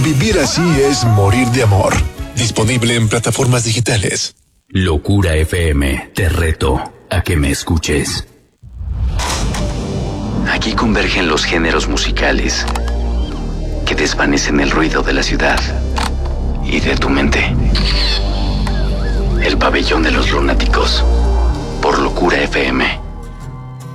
Vivir así es morir de amor. Disponible en plataformas digitales. Locura FM, te reto a que me escuches. Aquí convergen los géneros musicales que desvanecen el ruido de la ciudad y de tu mente. El pabellón de los lunáticos, por Locura FM.